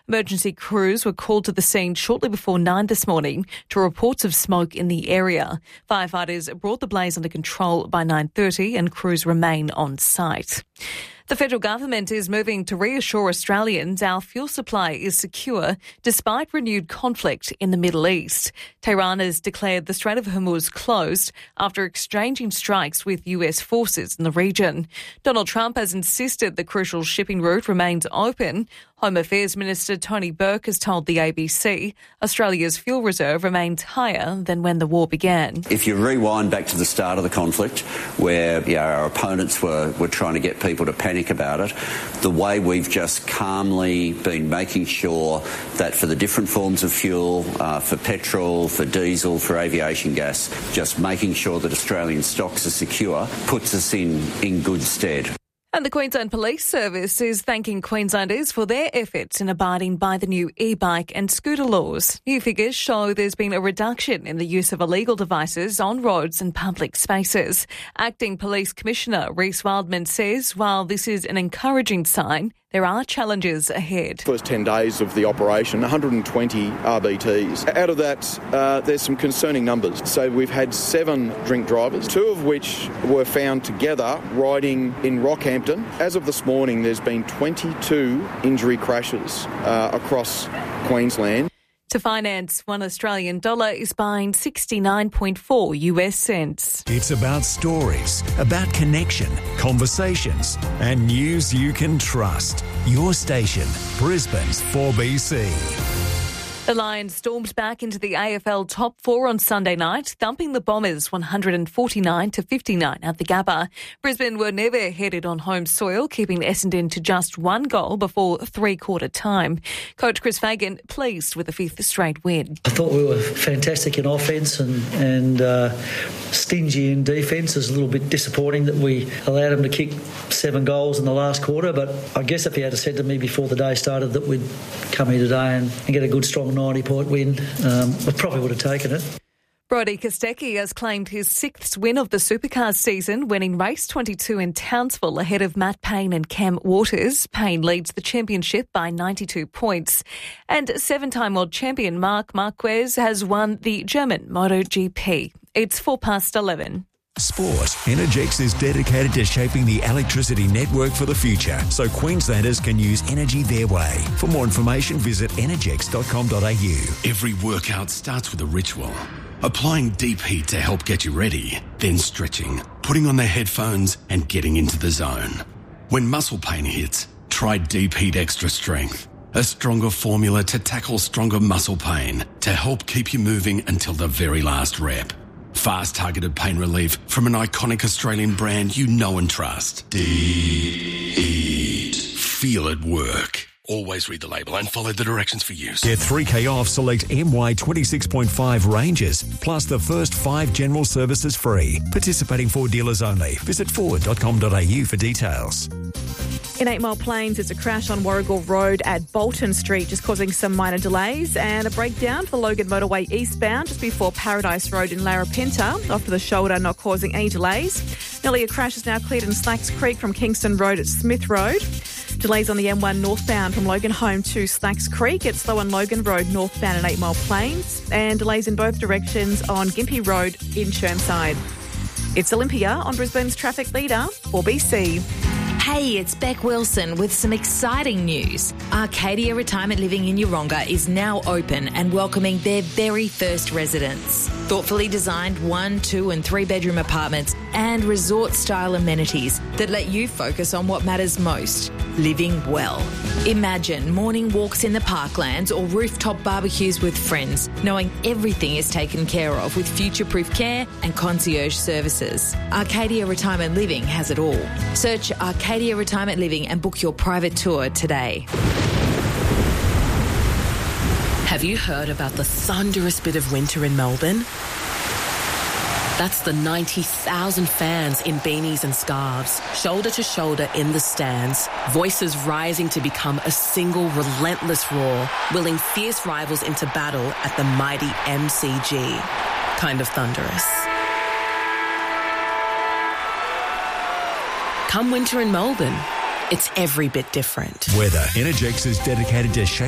Emergency crews were called to the scene shortly before 9 this morning to reports of smoke in the area. Firefighters brought the blaze under control by 9:30 and crews remain on site. The federal government is moving to reassure Australians our fuel supply is secure despite renewed conflict in the Middle East. Tehran has declared the Strait of Hormuz closed after exchanging strikes with US forces in the region. Donald Trump has insisted the crucial shipping route remains open. Home Affairs Minister Tony Burke has told the ABC Australia's fuel reserve remains higher than when the war began. If you rewind back to the start of the conflict, where our opponents were trying to get people to panic about it, the way we've just calmly been making sure that for the different forms of fuel, for petrol, for diesel, for aviation gas, just making sure that Australian stocks are secure puts us in good stead. And the Queensland Police Service is thanking Queenslanders for their efforts in abiding by the new e-bike and scooter laws. New figures show there's been a reduction in the use of illegal devices on roads and public spaces. Acting Police Commissioner Reece Wildman says while this is an encouraging sign, there are challenges ahead. First 10 days of the operation, 120 RBTs. Out of that, there's some concerning numbers. So we've had 7 drink drivers, 2 of which were found together riding in Rockhampton. As of this morning, there's been 22 injury crashes across Queensland. To finance, $1 Australian is buying 69.4 US cents. It's about stories, about connection, conversations, and news you can trust. Your station, Brisbane's 4BC. The Lions stormed back into the AFL top 4 on Sunday night, thumping the Bombers 149-59 at the Gabba. Brisbane were never headed on home soil, keeping Essendon to just 1 goal before three-quarter time. Coach Chris Fagan pleased with the 5th straight win. I thought we were fantastic in offence and stingy in defence. It was a little bit disappointing that we allowed them to kick 7 goals in the last quarter, but I guess if you had said to me before the day started that we'd come here today and get a good strong 90-point win, I probably would have taken it. Brodie Kostecki has claimed his 6th win of the Supercars season, winning race 22 in Townsville ahead of Matt Payne and Cam Waters. Payne leads the championship by 92 points. And 7-time world champion Marc Marquez has won the German MotoGP. It's 11:04. Sport. Energex is dedicated to shaping the electricity network for the future so Queenslanders can use energy their way. For more information, visit energex.com.au. Every workout starts with a ritual. Applying deep heat to help get you ready, then stretching, putting on their headphones and getting into the zone. When muscle pain hits, try Deep Heat Extra Strength, a stronger formula to tackle stronger muscle pain to help keep you moving until the very last rep. Fast targeted pain relief from an iconic Australian brand you know and trust. Deep Heat. Feel it work. Always read the label and follow the directions for use. Get 3K off select MY 26.5 ranges, plus the first 5 general services free. Participating Ford dealers only. Visit ford.com.au for details. In 8 Mile Plains, there's a crash on Warragul Road at Bolton Street, just causing some minor delays, and a breakdown for Logan Motorway eastbound just before Paradise Road in Larapinta, off to the shoulder, not causing any delays. Nearly a crash is now cleared in Slacks Creek from Kingston Road at Smith Road. Delays on the M1 northbound from Logan Home to Slacks Creek. It's slow on Logan Road northbound at 8 Mile Plains, and delays in both directions on Gympie Road in Chermside. It's Olympia on Brisbane's traffic leader, 4BC. Hey, it's Beck Wilson with some exciting news. Arcadia Retirement Living in Yeronga is now open and welcoming their very first residents. Thoughtfully designed 1, 2 and 3 bedroom apartments and resort-style amenities that let you focus on what matters most, living well. Imagine morning walks in the parklands or rooftop barbecues with friends, knowing everything is taken care of with future-proof care and concierge services. Arcadia Retirement Living has it all. Search Arcadia Retirement Living and book your private tour today. Have you heard about the thunderous bit of winter in Melbourne? That's the 90,000 fans in beanies and scarves, shoulder to shoulder in the stands, voices rising to become a single relentless roar, willing fierce rivals into battle at the mighty MCG. Kind of thunderous. Come winter in Melbourne, it's every bit different. Weather. Energex is dedicated to